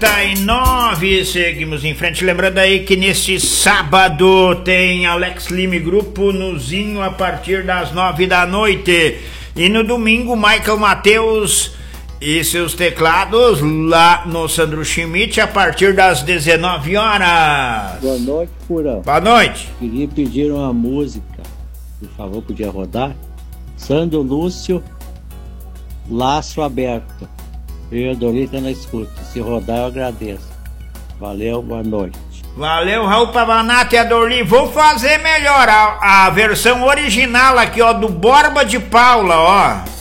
9h39, seguimos em frente. Lembrando aí que neste sábado tem Alex Lima Grupo no Zinho a partir das 9 da noite. E no domingo, Michael Mateus e seus teclados lá no Sandro Schmidt a partir das 19 horas. Boa noite, Purão. Boa noite. Queria pedir uma música, por favor, podia rodar? Sandro Lúcio, Laço Aberto. Eu e a Dorita na escuta. Se rodar, eu agradeço. Valeu, boa noite. Valeu, Raul Pavanato e a Dorli. Vou fazer melhor a versão original aqui, ó, do Borba de Paula, ó.